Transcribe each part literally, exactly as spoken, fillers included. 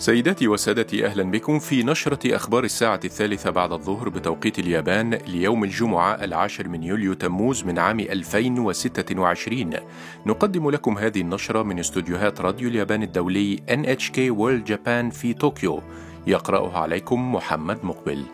سيداتي وسادتي، أهلا بكم في نشرة أخبار الساعة الثالثة بعد الظهر بتوقيت اليابان ليوم الجمعة العاشر من يوليو تموز من عام ألفين وستة وعشرين. نقدم لكم هذه النشرة من استوديوهات راديو اليابان الدولي إن إتش كي World Japan في طوكيو. يقرأها عليكم محمد مقبل.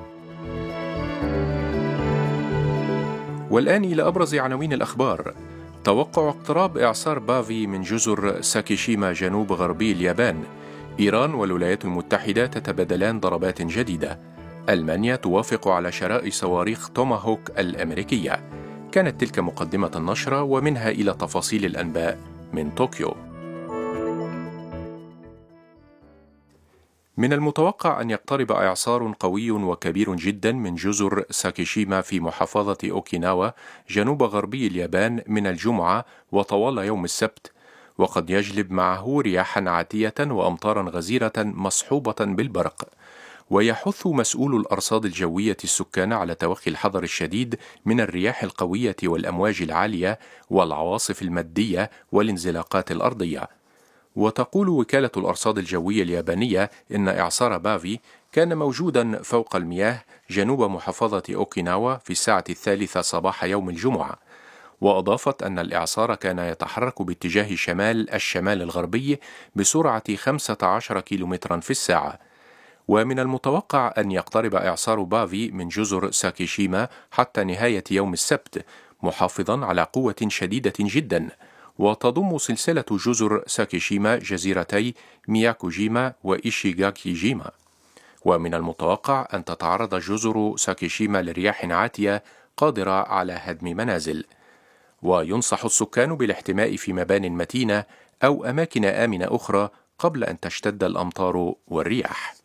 والآن إلى أبرز عناوين الأخبار. توقع اقتراب إعصار بافي من جزر ساكيشيما جنوب غربي اليابان. إيران والولايات المتحدة تتبادلان ضربات جديدة. ألمانيا توافق على شراء صواريخ توماهوك الأمريكية. كانت تلك مقدمة النشرة، ومنها إلى تفاصيل الأنباء من طوكيو. من المتوقع أن يقترب إعصار قوي وكبير جدا من جزر ساكيشيما في محافظة أوكيناوا جنوب غربي اليابان من الجمعة وطوال يوم السبت، وقد يجلب معه رياحا عاتية وأمطارا غزيرة مصحوبة بالبرق. ويحث مسؤول الأرصاد الجوية السكان على توخي الحذر الشديد من الرياح القوية والأمواج العالية والعواصف المادية والانزلاقات الأرضية. وتقول وكالة الأرصاد الجوية اليابانية إن إعصار بافي كان موجودا فوق المياه جنوب محافظة أوكيناوا في الساعة الثالثة صباح يوم الجمعة. وأضافت أن الإعصار كان يتحرك باتجاه شمال الشمال الغربي بسرعة خمسة عشر كيلومترا في الساعة. ومن المتوقع أن يقترب إعصار بافي من جزر ساكيشيما حتى نهاية يوم السبت، محافظا على قوة شديدة جدا. وتضم سلسلة جزر ساكيشيما جزيرتي مياكوجيما وإيشيغاكيجيما. ومن المتوقع أن تتعرض جزر ساكيشيما لرياح عاتية قادرة على هدم منازل. وينصح السكان بالاحتماء في مبان متينة أو أماكن آمنة أخرى قبل أن تشتد الأمطار والرياح.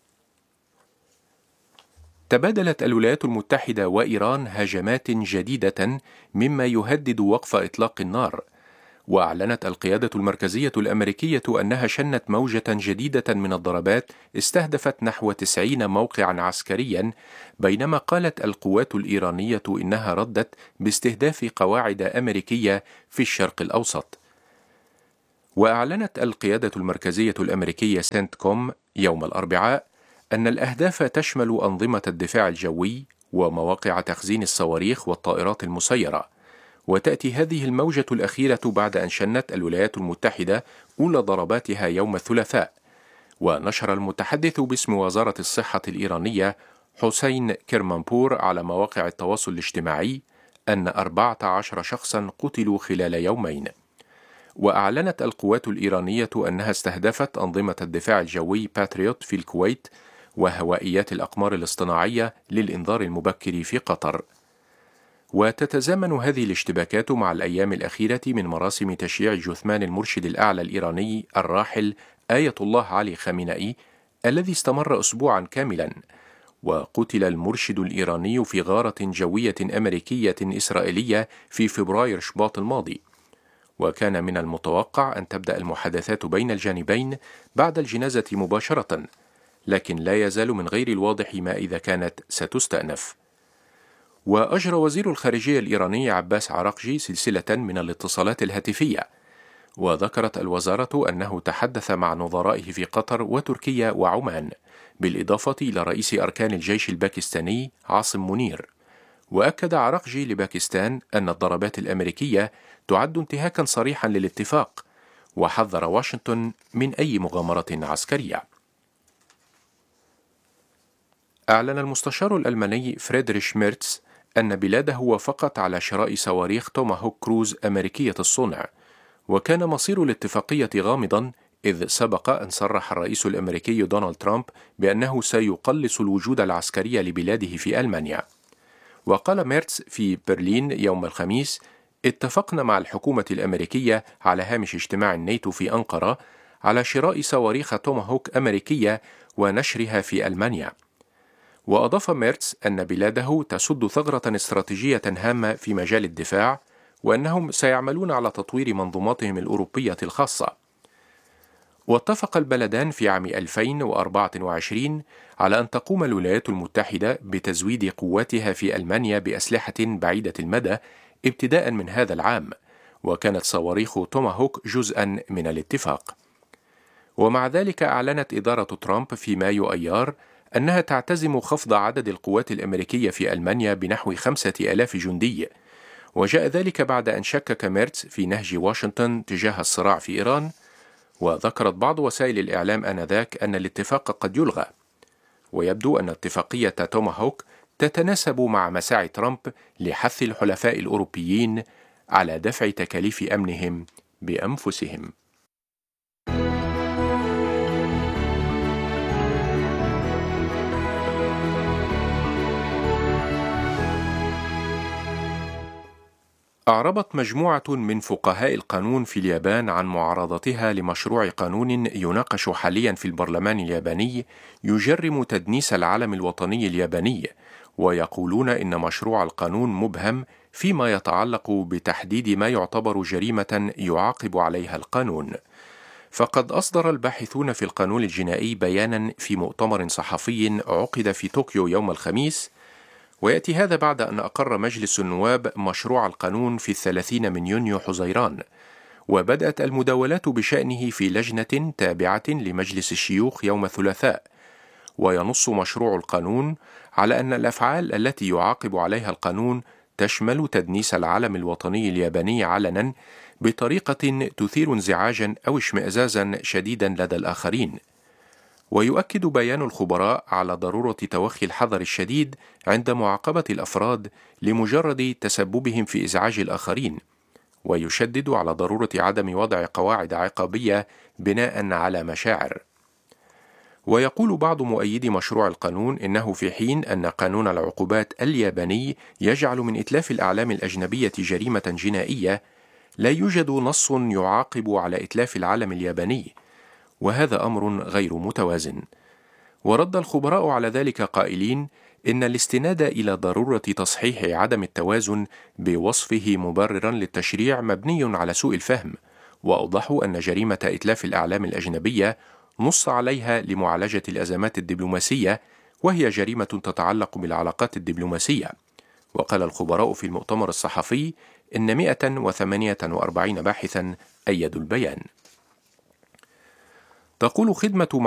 تبادلت الولايات المتحدة وإيران هجمات جديدة مما يهدد وقف إطلاق النار. وأعلنت القيادة المركزية الأمريكية أنها شنت موجة جديدة من الضربات استهدفت نحو تسعين موقعا عسكريا، بينما قالت القوات الإيرانية إنها ردت باستهداف قواعد أمريكية في الشرق الأوسط. وأعلنت القيادة المركزية الأمريكية سنت كوم يوم الأربعاء أن الأهداف تشمل أنظمة الدفاع الجوي ومواقع تخزين الصواريخ والطائرات المسيرة. وتأتي هذه الموجة الأخيرة بعد أن شنت الولايات المتحدة أولى ضرباتها يوم الثلاثاء. ونشر المتحدث باسم وزارة الصحة الإيرانية حسين كرمانبور على مواقع التواصل الاجتماعي أن أربعة عشر شخصا قتلوا خلال يومين. وأعلنت القوات الإيرانية أنها استهدفت أنظمة الدفاع الجوي باتريوت في الكويت وهوائيات الأقمار الاصطناعية للإنذار المبكر في قطر. وتتزامن هذه الاشتباكات مع الأيام الأخيرة من مراسم تشييع جثمان المرشد الأعلى الإيراني الراحل آية الله علي خامنئي الذي استمر أسبوعا كاملا. وقتل المرشد الإيراني في غارة جوية أمريكية إسرائيلية في فبراير شباط الماضي. وكان من المتوقع أن تبدأ المحادثات بين الجانبين بعد الجنازة مباشرة، لكن لا يزال من غير الواضح ما إذا كانت ستستأنف. وأجرى وزير الخارجية الإيراني عباس عراقجي سلسلة من الاتصالات الهاتفية. وذكرت الوزارة أنه تحدث مع نظرائه في قطر وتركيا وعمان، بالإضافة إلى رئيس أركان الجيش الباكستاني عاصم منير. وأكد عراقجي لباكستان أن الضربات الأمريكية تعد انتهاكا صريحا للاتفاق، وحذر واشنطن من أي مغامرة عسكرية. أعلن المستشار الألماني فريدريش ميرتس أن بلاده وافقت على شراء صواريخ توماهوك كروز أمريكية الصنع. وكان مصير الاتفاقية غامضا، إذ سبق أن صرح الرئيس الأمريكي دونالد ترامب بأنه سيقلص الوجود العسكري لبلاده في ألمانيا. وقال ميرتس في برلين يوم الخميس: اتفقنا مع الحكومة الأمريكية على هامش اجتماع الناتو في أنقرة على شراء صواريخ توماهوك أمريكية ونشرها في ألمانيا. وأضاف ميرتس أن بلاده تسد ثغرة استراتيجية هامة في مجال الدفاع، وأنهم سيعملون على تطوير منظوماتهم الأوروبية الخاصة. واتفق البلدان في عام ألفين وأربعة وعشرين على أن تقوم الولايات المتحدة بتزويد قواتها في ألمانيا بأسلحة بعيدة المدى ابتداء من هذا العام، وكانت صواريخ توماهوك جزءا من الاتفاق. ومع ذلك أعلنت إدارة ترامب في مايو أيار أنها تعتزم خفض عدد القوات الأمريكية في ألمانيا بنحو خمسة آلاف جندي، وجاء ذلك بعد أن شكك ميرتس في نهج واشنطن تجاه الصراع في إيران، وذكرت بعض وسائل الإعلام آنذاك أن الاتفاق قد يلغى. ويبدو أن اتفاقية توماهوك تتناسب مع مساعي ترامب لحث الحلفاء الأوروبيين على دفع تكاليف أمنهم بأنفسهم. أعربت مجموعة من فقهاء القانون في اليابان عن معارضتها لمشروع قانون يناقش حاليا في البرلمان الياباني يجرم تدنيس العلم الوطني الياباني، ويقولون إن مشروع القانون مبهم فيما يتعلق بتحديد ما يعتبر جريمة يعاقب عليها القانون. فقد أصدر الباحثون في القانون الجنائي بيانا في مؤتمر صحفي عقد في طوكيو يوم الخميس، ويأتي هذا بعد أن أقر مجلس النواب مشروع القانون في الثلاثين من يونيو حزيران، وبدأت المداولات بشأنه في لجنة تابعة لمجلس الشيوخ يوم الثلاثاء. وينص مشروع القانون على أن الأفعال التي يعاقب عليها القانون تشمل تدنيس العلم الوطني الياباني علنا بطريقة تثير انزعاجا أو اشمئزازا شديدا لدى الآخرين. ويؤكد بيان الخبراء على ضرورة توخي الحذر الشديد عند معاقبة الأفراد لمجرد تسببهم في إزعاج الآخرين، ويشدد على ضرورة عدم وضع قواعد عقابية بناء على مشاعر. ويقول بعض مؤيدي مشروع القانون إنه في حين أن قانون العقوبات الياباني يجعل من إتلاف الأعلام الأجنبية جريمة جنائية، لا يوجد نص يعاقب على إتلاف العلم الياباني، وهذا أمر غير متوازن. ورد الخبراء على ذلك قائلين إن الاستناد إلى ضرورة تصحيح عدم التوازن بوصفه مبررا للتشريع مبني على سوء الفهم، وأوضحوا أن جريمة إتلاف الأعلام الأجنبية نص عليها لمعالجة الأزمات الدبلوماسية، وهي جريمة تتعلق بالعلاقات الدبلوماسية. وقال الخبراء في المؤتمر الصحفي إن مئة وثمانية وأربعين باحثا أيدوا البيان. تقول خدمة